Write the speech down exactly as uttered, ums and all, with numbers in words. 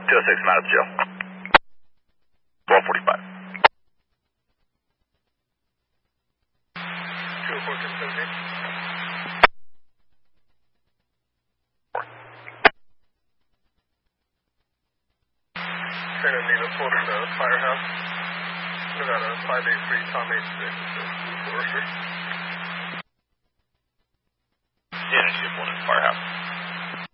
two oh six, I'm out of the jail. twelve forty-five. two oh four, seventeen. Trainer Nina pulled in the firehouse. Nevada five eight three, Tom eight six, Forester.